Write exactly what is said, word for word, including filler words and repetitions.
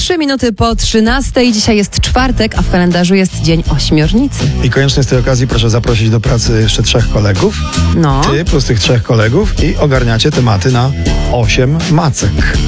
Trzy minuty po trzynastej. Dzisiaj jest czwartek, a w kalendarzu jest dzień ośmiornicy. I koniecznie z tej okazji proszę zaprosić do pracy jeszcze trzech kolegów. No. Ty plus tych trzech kolegów i ogarniacie tematy na osiem macek.